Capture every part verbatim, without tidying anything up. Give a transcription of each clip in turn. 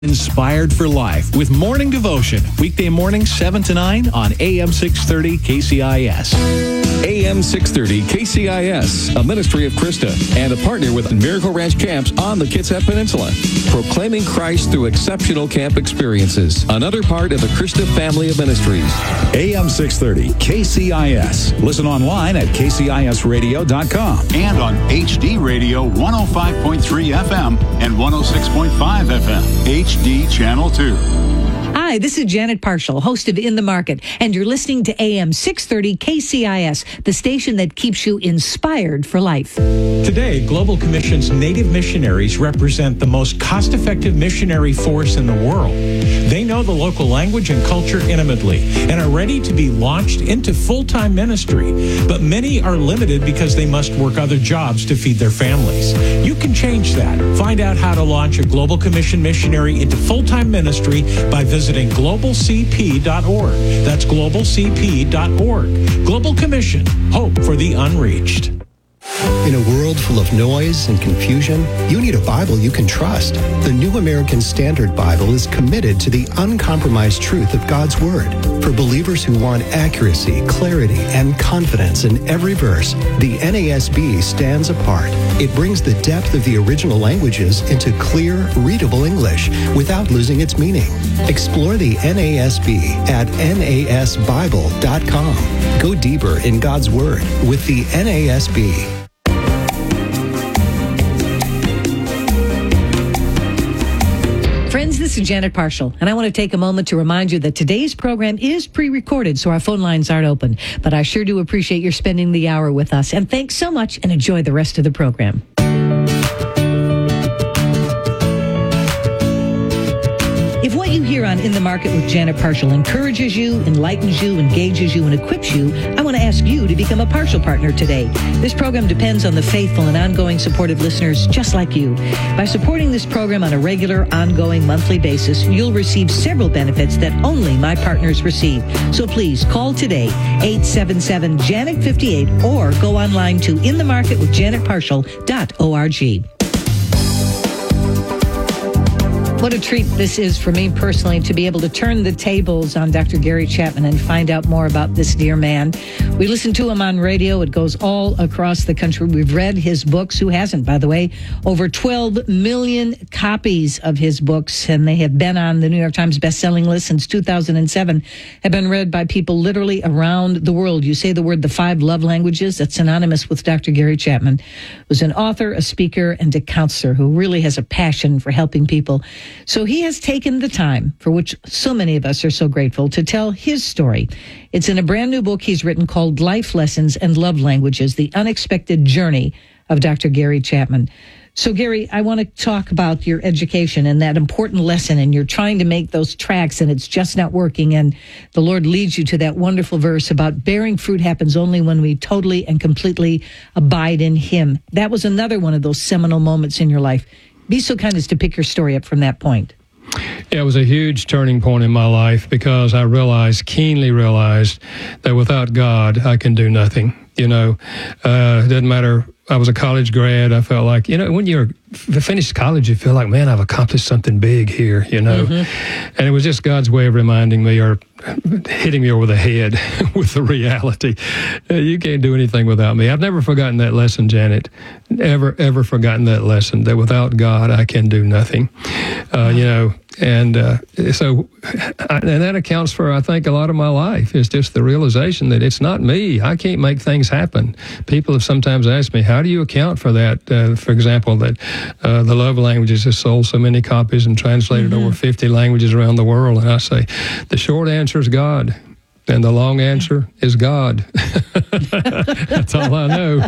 Inspired for Life with Morning Devotion. Weekday mornings seven to nine on A M six thirty K C I S. A M six thirty K C I S, a ministry of Krista, and a partner with Miracle Ranch Camps on the Kitsap Peninsula. Proclaiming Christ through exceptional camp experiences. Another part of the Krista family of ministries. A M six thirty K C I S. Listen online at K C I S radio dot com. And on H D Radio one oh five point three F M and one oh six point five F M. H D Channel two. Hi, this is Janet Parshall, host of In the Market, and you're listening to A M six thirty K C I S, the station that keeps you inspired for life. Today, Global Commission's Native missionaries represent the most cost-effective missionary force in the world. They know the local language and culture intimately and are ready to be launched into full-time ministry. But many are limited because they must work other jobs to feed their families. You can change that. Find out how to launch a Global Commission missionary into full-time ministry by visiting global c p dot org. That's global c p dot org. Global Commission, hope for the unreached. In a world full of noise and confusion, you need a Bible you can trust. The New American Standard Bible is committed to the uncompromised truth of God's Word. For believers who want accuracy, clarity, and confidence in every verse, the N A S B stands apart. It brings the depth of the original languages into clear, readable English without losing its meaning. Explore the N A S B at N A S Bible dot com. Go deeper in God's Word with the N A S B. Friends, this is Janet Parshall, and I want to take a moment to remind you that today's program is pre-recorded, so our phone lines aren't open. But I sure do appreciate your spending the hour with us. And thanks so much, and enjoy the rest of the program. If what you hear on In the Market with Janet Parshall encourages you, enlightens you, engages you, and equips you, I want to ask you to become a partial partner today. This program depends on the faithful and ongoing support of listeners just like you. By supporting this program on a regular, ongoing, monthly basis, you'll receive several benefits that only my partners receive. So please call today, eight seven seven, Janet fifty-eight, or go online to in the market with janet parshall dot org. What a treat this is for me personally to be able to turn the tables on Doctor Gary Chapman and find out more about this dear man. We listen to him on radio. It goes all across the country. We've read his books. Who hasn't, by the way? Over twelve million copies of his books, and they have been on the New York Times bestselling list since two thousand seven, have been read by people literally around the world. You say the word the five love languages, that's synonymous with Doctor Gary Chapman, who's an author, a speaker, and a counselor who really has a passion for helping people. So he has taken the time, for which so many of us are so grateful, to tell his story. It's in a brand new book he's written called Life Lessons and Love Languages, The Unexpected Journey of Doctor Gary Chapman. So, Gary, I want to talk about your education and that important lesson, and you're trying to make those tracks, and it's just not working, and the Lord leads you to that wonderful verse about bearing fruit happens only when we totally and completely abide in Him. That was another one of those seminal moments in your life. Be so kind as to pick your story up from that point. Yeah, it was a huge turning point in my life because I realized, keenly realized, that without God, I can do nothing. You know, uh, it doesn't matter. I was a college grad. I felt like, you know, when you're finished college, you feel like, man, I've accomplished something big here, you know. Mm-hmm. And it was just God's way of reminding me or hitting me over the head with the reality. You can't do anything without me. I've never forgotten that lesson, Janet. Ever, ever forgotten that lesson, that without God, I can do nothing. Uh, you know, and uh, so, I, and that accounts for, I think, a lot of my life. It's just the realization that it's not me. I can't make things happen. People have sometimes asked me, how do you account for that? Uh, for example, that uh, the Love Languages has sold so many copies and translated mm-hmm. over fifty languages around the world. And I say, the short answer is God. And the long answer is God. That's all I know.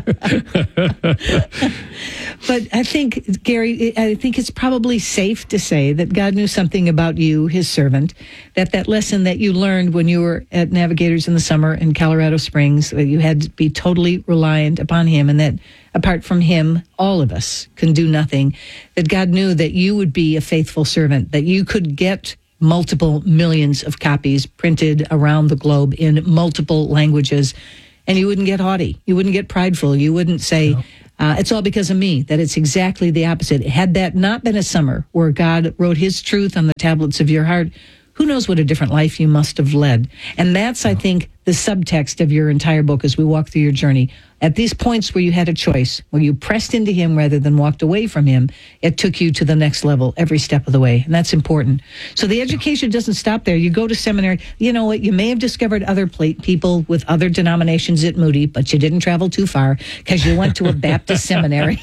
But I think, Gary, I think it's probably safe to say that God knew something about you, His servant, that that lesson that you learned when you were at Navigators in the summer in Colorado Springs, that you had to be totally reliant upon Him, and that apart from Him, all of us can do nothing, that God knew that you would be a faithful servant, that you could get multiple millions of copies printed around the globe in multiple languages, and you wouldn't get haughty. You wouldn't get prideful. You wouldn't say, no. Uh, it's all because of me, that it's exactly the opposite. Had that not been a summer where God wrote his truth on the tablets of your heart, who knows what a different life you must have led. And that's, I think, the subtext of your entire book as we walk through your journey. At these points where you had a choice, where you pressed into him rather than walked away from him, it took you to the next level every step of the way. And that's important. So the education doesn't stop there. You go to seminary. You know what? You may have discovered other pla- people with other denominations at Moody, but you didn't travel too far because you went to a Baptist seminary.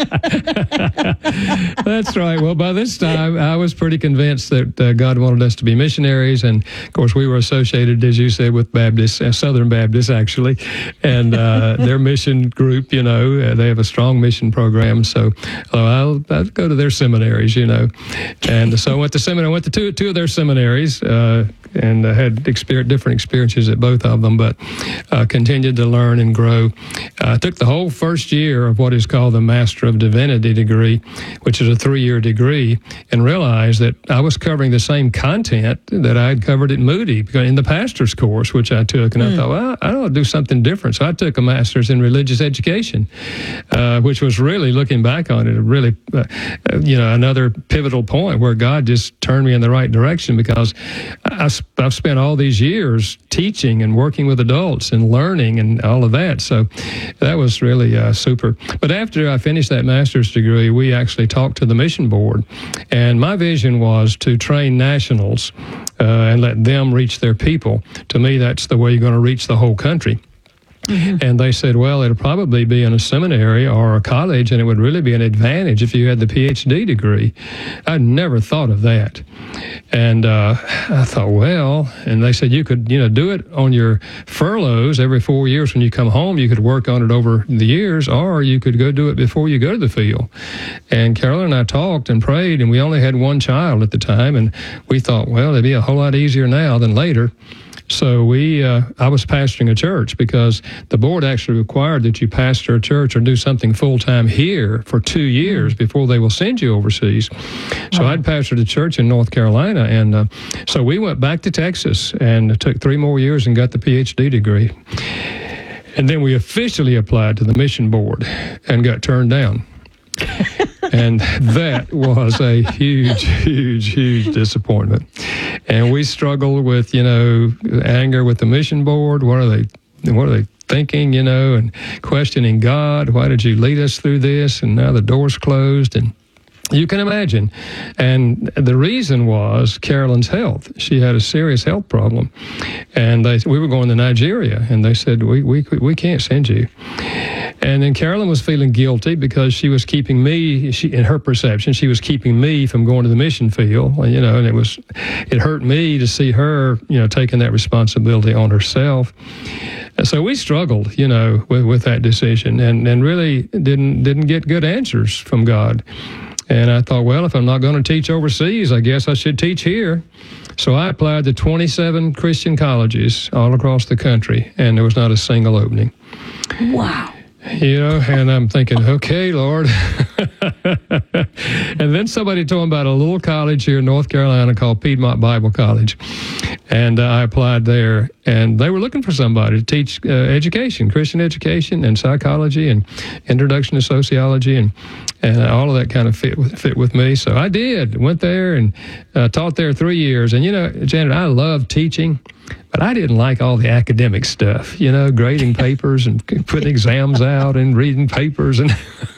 That's right. Well, by this time, I was pretty convinced that uh, God wanted us to be missionaries. And, of course, we were associated, as you said, with Baptists, uh, Southern Baptists, actually. And uh, their mission group, you know, uh, they have a strong mission program. So uh, I'll, I'll go to their seminaries, you know. And so I went to seminary. I went to two, two of their seminaries uh, and uh, had experience, different experiences at both of them, but uh, continued to learn and grow. I uh, took the whole first year of what is called the Master of Divinity degree, which is a three-year degree, and realized that I was covering the same content that I had covered at Moody in the pastor's course, which I took. And mm. I thought, well, I don't do something different. So I took a master's in religious education, uh, which was really, looking back on it, really, uh, you know, another pivotal point where God just turned me in the right direction, because I, I've spent all these years teaching and working with adults and learning and all of that. So that was really uh, super. But after I finished that master's degree, we actually talked to the mission board. And my vision was to train nationals uh, and let them reach their people. To me, that's the way you're going to reach the whole country. Mm-hmm. And they said, well, it'll probably be in a seminary or a college, and it would really be an advantage if you had the P H D degree. I'd never thought of that. And uh, I thought, well, and they said you could, you know, do it on your furloughs every four years when you come home. You could work on it over the years, or you could go do it before you go to the field. And Carolyn and I talked and prayed, and we only had one child at the time, and we thought, well, it'd be a whole lot easier now than later. So we, uh, I was pastoring a church, because the board actually required that you pastor a church or do something full-time here for two years before they will send you overseas. So I'd pastored a church in North Carolina, and uh, so we went back to Texas and took three more years and got the P H D degree. And then we officially applied to the mission board and got turned down. And that was a huge, huge, huge disappointment. And we struggled with, you know, anger with the mission board. What are they, what are they thinking, you know, and questioning God. Why did you lead us through this? And now the door's closed. And you can imagine. And the reason was Carolyn's health. She had a serious health problem. And they, we were going to Nigeria, and they said, we, we, we can't send you. And then Carolyn was feeling guilty because she was keeping me, she, in her perception, she was keeping me from going to the mission field, you know, and it was, it hurt me to see her, you know, taking that responsibility on herself. And so we struggled, you know, with, with that decision, and, and really didn't didn't get good answers from God. And I thought, well, if I'm not going to teach overseas, I guess I should teach here. So I applied to twenty-seven Christian colleges all across the country, and there was not a single opening. Wow. You know, and I'm thinking, okay, Lord. And then somebody told me about a little college here in North Carolina called Piedmont Bible College. And uh, I applied there, and they were looking for somebody to teach uh, education, Christian education and psychology and introduction to sociology, and and all of that kind of fit with, fit with me. So I did, went there and uh, taught there three years. And, you know, Janet, I love teaching, but I didn't like all the academic stuff, you know, grading papers and putting exams out and reading papers. And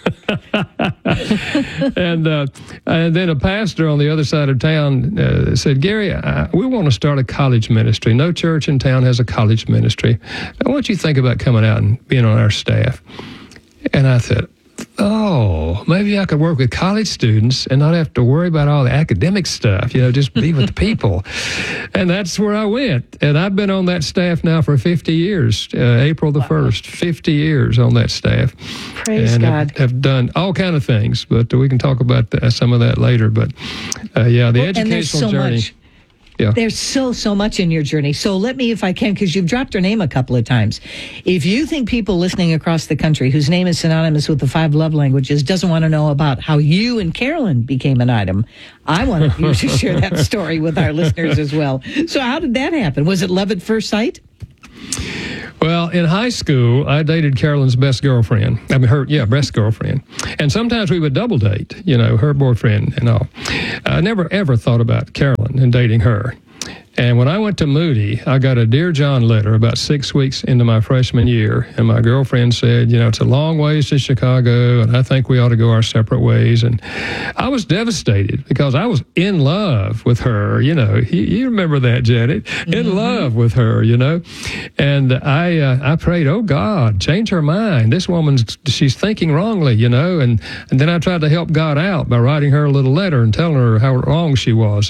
and, uh, and then a pastor on the other side of town uh, said, Gary, I, we want to start a college ministry. No church in town has a college ministry. I want you to think about coming out and being on our staff. And I said, oh, maybe I could work with college students and not have to worry about all the academic stuff, you know, just be with the people. And that's where I went. And I've been on that staff now for fifty years, uh, April the wow. first, fifty years on that staff. Praise and God. Have, have done all kind of things, but we can talk about the, some of that later. But uh, yeah, the well, educational and there's so journey. Much. Yeah. There's so, so much in your journey. So let me, if I can, because you've dropped her name a couple of times. If you think people listening across the country whose name is synonymous with the five love languages doesn't want to know about how you and Carolyn became an item, I want you to share that story with our listeners as well. So how did that happen? Was it love at first sight? Well, in high school, I dated Carolyn's best girlfriend. I mean, her, yeah, best girlfriend. And sometimes we would double date, you know, her boyfriend and all. I never, ever thought about Carolyn and dating her. And when I went to Moody, I got a Dear John letter about six weeks into my freshman year. And my girlfriend said, you know, it's a long ways to Chicago, and I think we ought to go our separate ways. And I was devastated because I was in love with her. You know, you, you remember that, Janet? Mm-hmm. In love with her, you know. And I uh, I prayed, oh, God, change her mind. This woman's, she's thinking wrongly, you know. And, and then I tried to help God out by writing her a little letter and telling her how wrong she was.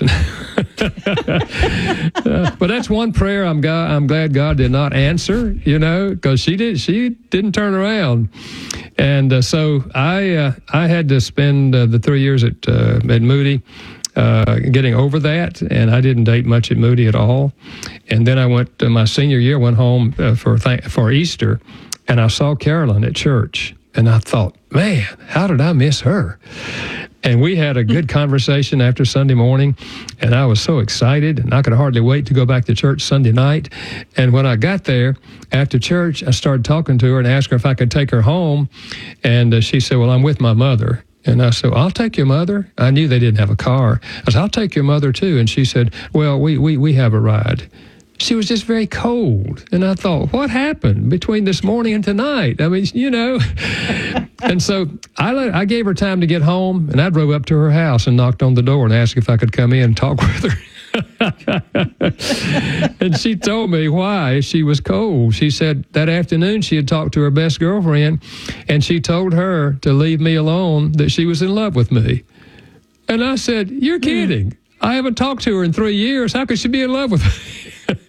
Uh, but that's one prayer I'm God, I'm glad God did not answer, you know, because she did she didn't turn around, and uh, so I uh, I had to spend uh, the three years at uh, at Moody uh, getting over that, and I didn't date much at Moody at all. And then I went uh, my senior year, went home uh, for th- for Easter, and I saw Carolyn at church, and I thought, man, how did I miss her? And we had a good conversation after Sunday morning, and I was so excited, and I could hardly wait to go back to church Sunday night. And when I got there, after church, I started talking to her and asked her if I could take her home. And uh, she said, well, I'm with my mother. And I said, I'll take your mother. I knew they didn't have a car. I said, I'll take your mother, too. And she said, well, we we, we have a ride. She was just very cold. And I thought, what happened between this morning and tonight? I mean, you know. And so I let, I gave her time to get home, and I drove up to her house and knocked on the door and asked if I could come in and talk with her. And she told me why she was cold. She said that afternoon she had talked to her best girlfriend, and she told her to leave me alone, that she was in love with me. And I said, you're kidding. Mm. I haven't talked to her in three years. How could she be in love with me?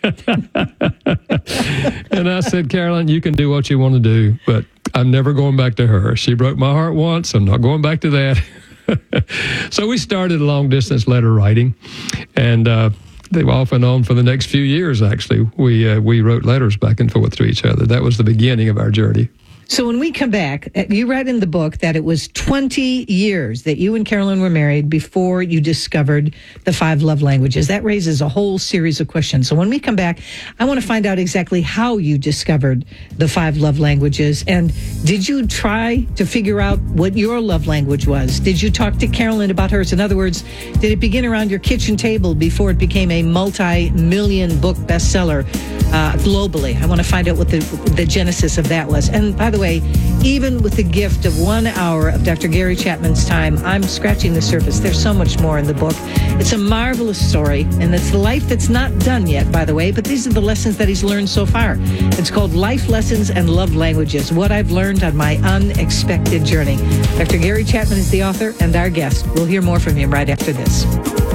And I said, Carolyn, you can do what you want to do, but I'm never going back to her. She broke my heart once. I'm not going back to that. So we started long-distance letter writing, and uh, they were off and on for the next few years, actually. We, uh, we wrote letters back and forth to each other. That was the beginning of our journey. So when we come back, you read in the book that it was twenty years that you and Carolyn were married before you discovered the five love languages. That raises a whole series of questions. So when we come back, I want to find out exactly how you discovered the five love languages. And did you try to figure out what your love language was? Did you talk to Carolyn about hers? In other words, did it begin around your kitchen table before it became a multi-million book bestseller uh, globally? I want to find out what the, the genesis of that was. And by the way, even with the gift of one hour of Doctor Gary Chapman's time, I'm scratching the surface. There's so much more in the book. It's a marvelous story, and it's the life that's not done yet, by the way, but these are the lessons that he's learned so far. It's called Life Lessons and Love Languages, What I've Learned on My Unexpected Journey. Doctor Gary Chapman is the author and our guest. We'll hear more from him right after this.